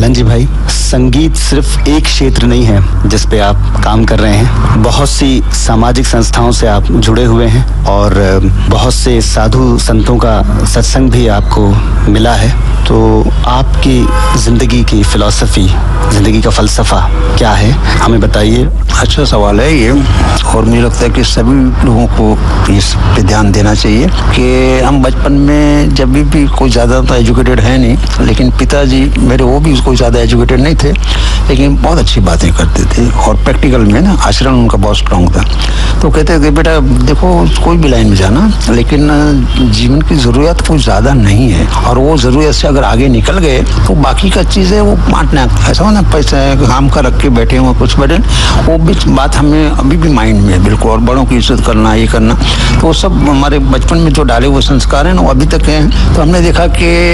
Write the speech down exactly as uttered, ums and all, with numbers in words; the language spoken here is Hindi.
कल्याण जी भाई, संगीत सिर्फ एक क्षेत्र नहीं है जिस पे आप काम कर रहे हैं। बहुत सी सामाजिक संस्थाओं से आप जुड़े हुए हैं और बहुत से साधु संतों का सत्संग भी आपको मिला है। तो आपकी जिंदगी की फिलॉसफी, जिंदगी का फलसफा क्या है, हमें बताइए। अच्छा सवाल है ये, और मुझे लगता है कि सभी लोगों को इस पे ध्यान देना चाहिए कि हम बचपन में जब भी, भी कोई ज़्यादा तो एजुकेटेड है नहीं, लेकिन पिताजी मेरे वो भी कोई ज़्यादा एजुकेटेड नहीं थे, लेकिन बहुत अच्छी बातें करते थे और प्रैक्टिकल में ना आचरण उनका बहुत स्ट्रांग था। तो कहते थे बेटा देखो कोई भी लाइन में जाना, लेकिन जीवन की ज़रूरत कुछ ज़्यादा नहीं है और वो ज़रूरत से अगर आगे निकल गए तो बाकी का चीज़ है वो बांटना। ऐसा हो ना पैसा काम का रख के बैठे हुए कुछ बैठे, वो भी बात हमें अभी भी माइंड में है बिल्कुल। और बड़ों की इज्जत करना, ये करना, तो वो सब हमारे बचपन में जो डाले हुए संस्कार हैं ना वो अभी तक हैं। तो हमने देखा कि